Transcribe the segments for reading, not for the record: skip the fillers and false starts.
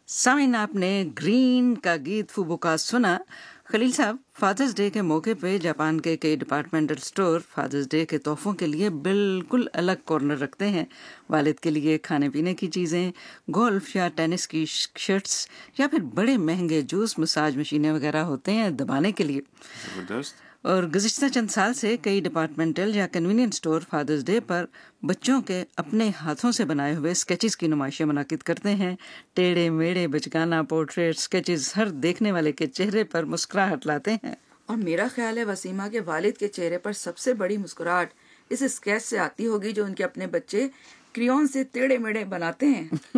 सामिन, आपने ग्रीन का गीत फूबुका सुना। खलील साहब, फादर्स डे के मौके पे जापान के कई डिपार्टमेंटल स्टोर फादर्स डे के तोहफों के लिए बिल्कुल अलग कॉर्नर रखते हैं। वालिद के लिए खाने पीने की चीज़ें, गोल्फ या टेनिस की शर्ट्स या फिर बड़े महंगे जूस, मसाज मशीनें वगैरह होते हैं दबाने के लिए। जबरदस्त। और गुज़िश्ता चंद साल से कई डिपार्टमेंटल या कन्वीनियंस स्टोर फादर्स डे पर बच्चों के अपने हाथों से बनाए हुए स्केचेस की नुमाइशें मुनाकिद करते हैं। टेढ़े मेढ़े बचकाना पोर्ट्रेट स्केचेस हर देखने वाले के चेहरे पर मुस्कुराहट लाते हैं। और मेरा ख्याल है वसीमा के वालिद के चेहरे पर सबसे बड़ी मुस्कुराहट इस स्केच से आती होगी जो उनके अपने बच्चे क्रियॉन से टेढ़े मेढ़े बनाते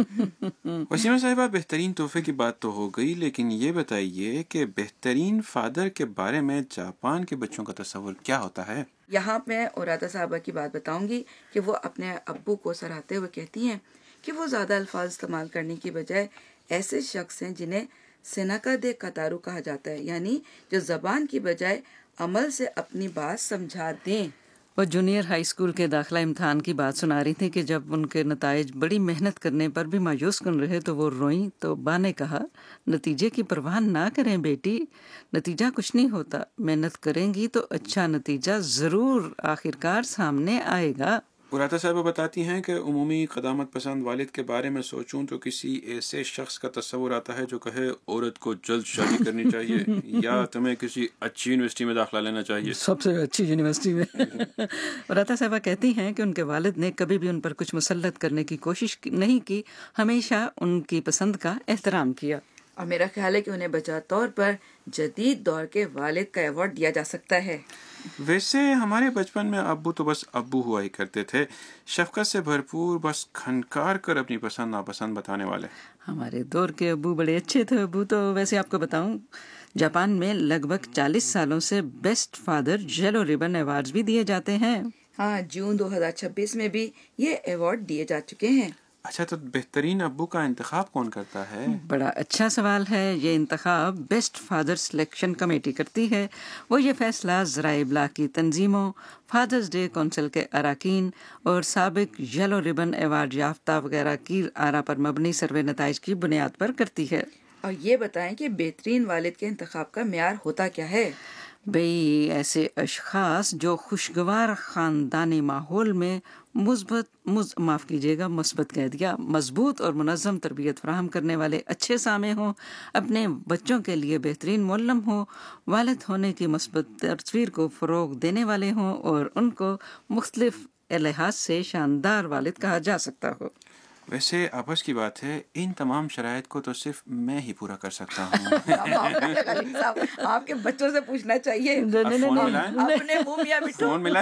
हैं। वसीमा साहिबा, बेहतरीन तोहफे की बात तो हो गई, लेकिन ये बताइए कि बेहतरीन फादर के बारे में जापान के बच्चों का तस्वर क्या होता है? यहाँ मैं औरादा साहबा की बात बताऊंगी कि वो अपने अब्बू को सराहते हुए कहती हैं कि वो ज़्यादा अल्फाज इस्तेमाल करने की बजाय ऐसे शख्स हैं जिन्हें सेनाका दे कतारू कहा जाता है, यानी जो ज़बान की बजाय अमल से अपनी बात समझा दें। वो जूनियर हाई स्कूल के दाखिला इम्तहान की बात सुना रही थी कि जब उनके नताइज बड़ी मेहनत करने पर भी मायूस कन रहे तो वो रोईं, तो बा ने कहा, नतीजे की परवाह ना करें बेटी, नतीजा कुछ नहीं होता, मेहनत करेंगी तो अच्छा नतीजा ज़रूर आखिरकार सामने आएगा। उराता साहिबा बताती हैं कि उमूमी क़दामत पसंद वालिद के बारे में सोचूं तो किसी ऐसे शख्स का तस्वर आता है जो कहे औरत को जल्द शादी करनी चाहिए या तुम्हें किसी अच्छी यूनिवर्सिटी में दाखिला लेना चाहिए, सबसे अच्छी यूनिवर्सिटी में। उराता साहिबा कहती हैं कि उनके वालिद ने कभी भी उन पर कुछ मुसल्लत करने की कोशिश नहीं की, हमेशा उनकी पसंद का एहतराम किया। और मेरा ख्याल है कि उन्हें बचा तौर पर जदीद दौर के वालिद का अवार्ड दिया जा सकता है। वैसे हमारे बचपन में अब्बू तो बस अब्बू हुआ ही करते थे, शफकत से भरपूर, बस खनकार कर अपनी पसंद नापसंद बताने वाले। हमारे दौर के अब्बू बड़े अच्छे थे। अब्बू तो वैसे आपको बताऊं, जापान में लगभग 40 सालों से best father yellow ribbon awards भी दिए जाते हैं। हाँ, जून 2026 में भी ये अवार्ड दिए जा चुके हैं। अच्छा, तो बेहतरीन अब्बू का इंतखाब कौन करता है? बड़ा अच्छा सवाल है। ये इंतखाब बेस्ट फादर सिलेक्शन कमेटी करती है। वो ये फैसला ज़राए इब्लाग की तंजीमों, फादर्स डे कौंसिल के अरकान और साबिक येलो रिबन अवार्ड याफ्ता वगैरह की आरा पर मबनी सर्वे नताइज की बुनियाद पर करती है। और ये बताएं कि बेहतरीन वालिद के इंतखाब का मेयार होता क्या है? भाई, ऐसे अशखास जो खुशगवार ख़ानदानी माहौल में मुस्बत कह दिया, मजबूत और मुनज़्ज़म तरबियत फराहम करने वाले अच्छे सामे हों, अपने बच्चों के लिए बेहतरीन मुअल्लिम हों, वालिद होने की मुस्बत तस्वीर को फ़रोग़ देने वाले हों और उनको मुख्तलिफ लिहाज से शानदार वालिद कहा जा सकता हो। वैसे आपस की बात है, इन तमाम शराइत को तो सिर्फ मैं ही पूरा कर सकता हूँ। आपके बच्चों से पूछना चाहिए। अपने मुंह मियां बिट्टू। फोन मिला।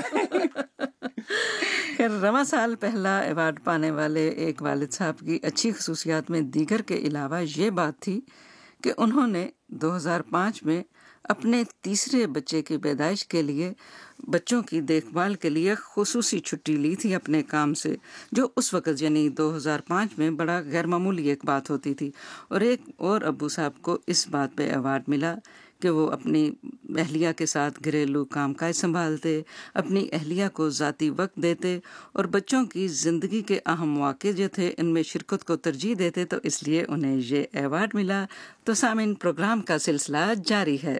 खैर, रवा साल पहला अवार्ड पाने वाले एक वालिद साहब की अच्छी खसूसियात में दीगर के अलावा ये बात थी कि उन्होंने 2005 में अपने तीसरे बच्चे की पैदाइश के लिए बच्चों की देखभाल के लिए खुसूसी छुट्टी ली थी अपने काम से, जो उस वक़्त यानी 2005 में बड़ा गैर मामूली एक बात होती थी। और एक और अब्बू साहब को इस बात पे अवार्ड मिला कि वो अपनी अहलिया के साथ घरेलू कामकाज संभालते, अपनी अहलिया को ज़ाती वक्त देते और बच्चों की ज़िंदगी के अहम वाक़े जो थे इनमें शिरकत को तरजीह देते, तो इसलिए उन्हें ये अवार्ड मिला। तो सामिन, प्रोग्राम का सिलसिला जारी है।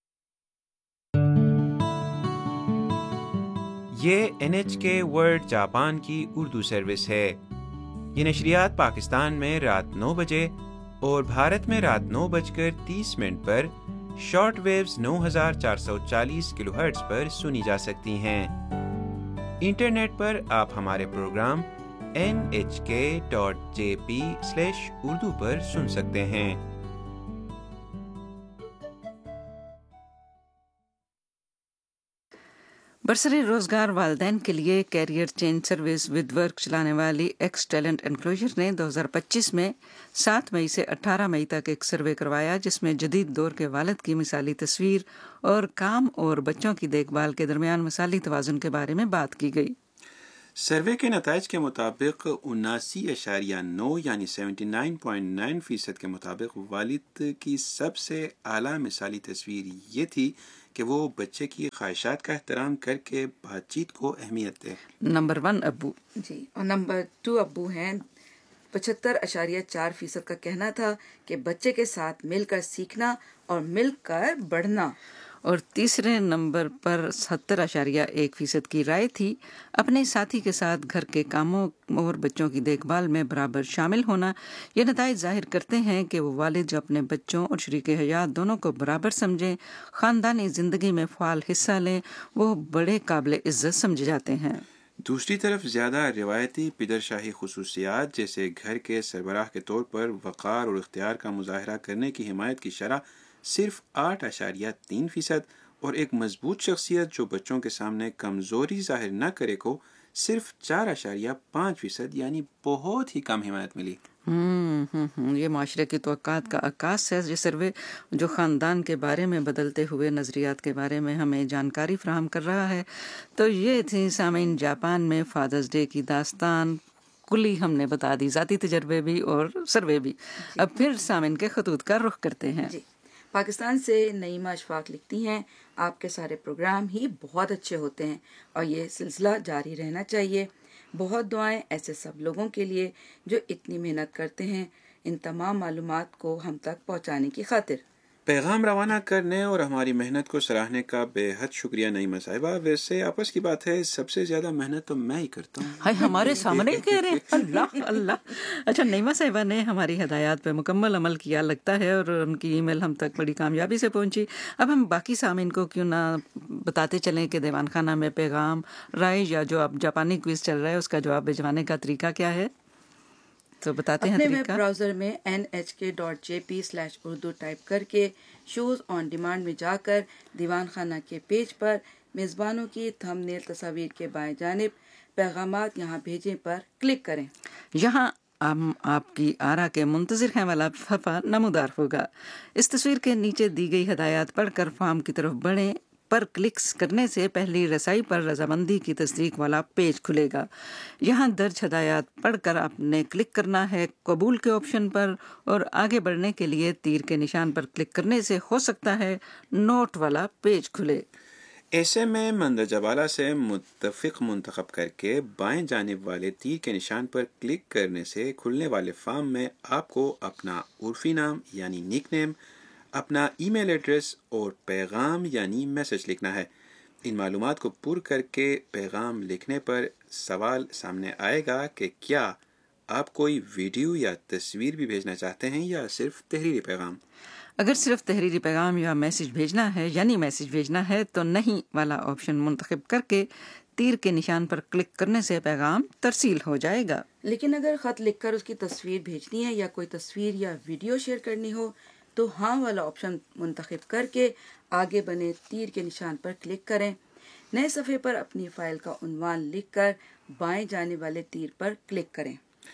ये NHK वर्ल्ड जापान की उर्दू सर्विस है। ये नशरियात पाकिस्तान में रात 9 बजे और भारत में रात 9:30 पर शॉर्ट वेव्स 9440 किलोहर्ट्ज़ पर सुनी जा सकती हैं। इंटरनेट पर आप हमारे प्रोग्राम nhk.jp/urdu पर सुन सकते हैं। बरसरे रोज़गार वालिदैन के लिए career change service with work चलाने वाली एक्स टैलेंट एनक्लोजर ने 2025 में 7 मई से 18 मई तक एक सर्वे करवाया, जिसमें जदीद दौर के वालिद की मिसाली तस्वीर और काम और बच्चों की देखभाल के दरमियान मिसाली तवाज़ुन के बारे में बात की गई। सर्वे के नताइज के मुताबिक 79.9 यानी 79.9% के मुताबिक वालिद की सबसे आला मिसाली तस्वीर ये थी कि वो बच्चे की ख्वाहिशात का एहतराम करके बातचीत को अहमियत दे। नंबर 1 अब्बू जी, और नंबर 2 अब्बू हैं 75.4% کا کہنا تھا کہ بچے کے ساتھ مل کر سیکھنا اور مل کر بڑھنا، اور تیسرے نمبر پر 70.1% کی رائے تھی اپنے ساتھی کے ساتھ گھر کے کاموں اور بچوں کی دیکھ بھال میں برابر شامل ہونا۔ یہ نتائج ظاہر کرتے ہیں کہ وہ والد جو اپنے بچوں اور شریک حیات دونوں کو برابر سمجھیں، خاندانی زندگی میں فعال حصہ لیں، وہ بڑے قابل عزت سمجھے جاتے ہیں۔ دوسری طرف زیادہ روایتی پدر شاہی خصوصیات جیسے گھر کے سربراہ کے طور پر وقار اور اختیار کا مظاہرہ کرنے کی حمایت کی شرح صرف 8.3% اور ایک مضبوط شخصیت جو بچوں کے سامنے کمزوری ظاہر نہ کرے کو صرف 4.5%، یعنی بہت ہی کم حمایت ملی۔ یہ معاشرے کی توقعات کا عکاس ہے۔ یہ سروے جو خاندان کے بارے میں بدلتے ہوئے نظریات کے بارے میں ہمیں جانکاری فراہم کر رہا ہے۔ تو یہ تھی سامعین جاپان میں فادرز ڈے کی داستان، کلی ہم نے بتا دی، ذاتی تجربے بھی اور سروے بھی۔ اب پھر سامعین کے خطوط کا رخ کرتے ہیں۔ جی، پاکستان سے نعیمہ اشفاق لکھتی ہیں، آپ کے سارے پروگرام ہی بہت اچھے ہوتے ہیں اور یہ سلسلہ جاری رہنا چاہیے۔ بہت دعائیں ایسے سب لوگوں کے لیے جو اتنی محنت کرتے ہیں ان تمام معلومات کو ہم تک پہنچانے کی خاطر۔ پیغام روانہ کرنے اور ہماری محنت کو سراہنے کا بے حد شکریہ نعیمہ صاحبہ۔ ویسے آپس کی بات ہے، سب سے زیادہ محنت تو میں ہی کرتا ہوں۔ ہائی ہمارے سامنے کہہ رہے ہیں، اللہ اللہ۔ اچھا، نعیمہ صاحبہ نے ہماری ہدایات پہ مکمل عمل کیا لگتا ہے، اور ان کی ای میل ہم تک بڑی کامیابی سے پہنچی۔ اب ہم باقی سامعین کو کیوں نہ بتاتے چلیں کہ دیوان خانہ میں پیغام، رائے یا جو اب جاپانی کوئز چل رہا ہے اس کا جواب بھجوانے کا طریقہ کیا ہے، تو بتاتے ہیں اپنے طریقہ۔ ویب براؤزر میں nhk.jp/urdu ٹائپ کر کے شوز آن ڈیمانڈ میں جا کر دیوان خانہ کے پیج پر میزبانوں کی تھم نیل تصاویر کے بائیں جانب پیغامات یہاں بھیجیں پر کلک کریں۔ یہاں ہم آپ کی آرا کے منتظر ہیں والا صفحہ نمودار ہوگا۔ اس تصویر کے نیچے دی گئی ہدایات پڑھ کر فارم کی طرف بڑھیں پر کلکس کرنے سے پہلی رسائی پر رضامندی کی تصدیق والا پیج کھلے گا۔ یہاں درج ہدایات پڑھ کر آپ نے کلک کرنا ہے قبول کے آپشن پر، اور آگے بڑھنے کے لیے تیر کے نشان پر کلک کرنے سے ہو سکتا ہے نوٹ والا پیج کھلے۔ ایسے میں مندرجہ بالا سے متفق منتخب کر کے بائیں جانب والے تیر کے نشان پر کلک کرنے سے کھلنے والے فارم میں آپ کو اپنا عرفی نام یعنی نک نیم، اپنا ای میل ایڈریس اور پیغام یعنی میسج لکھنا ہے۔ ان معلومات کو پر کر کے پیغام لکھنے پر سوال سامنے آئے گا کہ کیا آپ کوئی ویڈیو یا تصویر بھی بھیجنا چاہتے ہیں یا صرف تحریری پیغام۔ اگر صرف تحریری پیغام یا میسج بھیجنا ہے یعنی میسج بھیجنا ہے تو نہیں والا آپشن منتخب کر کے تیر کے نشان پر کلک کرنے سے پیغام ترسیل ہو جائے گا۔ لیکن اگر خط لکھ کر اس کی تصویر بھیجنی ہے یا کوئی تصویر یا ویڈیو شیئر کرنی ہو تو ہاں والا آپشن منتخب کر کے آگے بنے تیر کے نشان پر کلک کریں۔ نئے صفحے پر اپنی فائل کا عنوان لکھ کر بائیں جانب والے تیر پر کلک کریں۔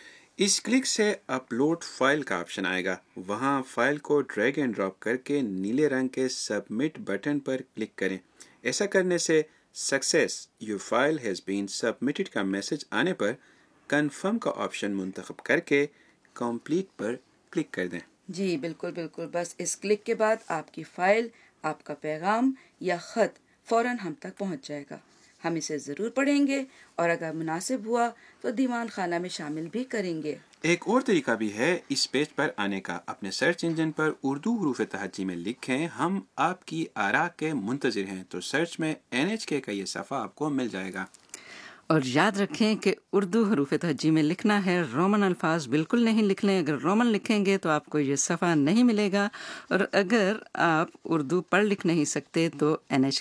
اس کلک سے اپلوڈ فائل کا آپشن آئے گا، وہاں فائل کو ڈریگ اینڈ ڈراپ کر کے نیلے رنگ کے سبمٹ بٹن پر کلک کریں۔ ایسا کرنے سے success your file has been submitted کا میسج آنے پر کنفرم کا آپشن منتخب کر کے کمپلیٹ پر کلک کر دیں۔ جی بالکل بالکل، بس اس کلک کے بعد آپ کی فائل، آپ کا پیغام یا خط فوراً ہم تک پہنچ جائے گا۔ ہم اسے ضرور پڑھیں گے اور اگر مناسب ہوا تو دیوان خانہ میں شامل بھی کریں گے۔ ایک اور طریقہ بھی ہے اس پیج پر آنے کا۔ اپنے سرچ انجن پر اردو حروف تہجی میں لکھیں ہم آپ کی آراء کے منتظر ہیں، تو سرچ میں NHK کا یہ صفحہ آپ کو مل جائے گا۔ اور یاد رکھیں کہ اردو حروف تہجی میں لکھنا ہے، رومن الفاظ بالکل نہیں لکھ لیں۔ اگر رومن لکھیں گے تو آپ کو یہ صفحہ نہیں ملے گا، اور اگر آپ اردو پڑھ لکھ نہیں سکتے تو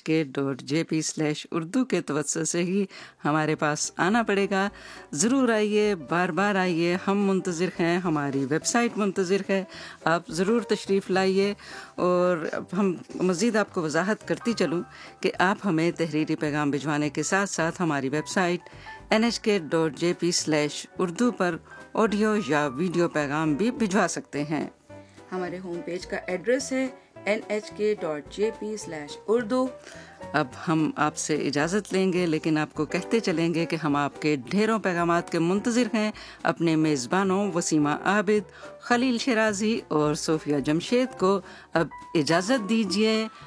nhk.jp/urdu کے توسط سے ہی ہمارے پاس آنا پڑے گا۔ ضرور آئیے، بار بار آئیے، ہم منتظر ہیں، ہماری ویب سائٹ منتظر ہے، آپ ضرور تشریف لائیے۔ اور ہم مزید آپ کو وضاحت کرتی چلوں کہ آپ ہمیں تحریری پیغام بھجوانے کے ساتھ ساتھ ہماری ویب سائٹ nhk.jp/urdu پر آڈیو یا ویڈیو پیغام بھی بھجوا سکتے ہیں۔ ہمارے ہوم پیج کا ایڈریس ہے nhk.jp/urdu۔ اب ہم آپ سے اجازت لیں گے، لیکن آپ کو کہتے چلیں گے کہ ہم آپ کے ڈھیروں پیغامات کے منتظر ہیں۔ اپنے میزبانوں وسیمہ عابد، خلیل شیرازی اور صوفیہ جمشید کو اب اجازت دیجیے۔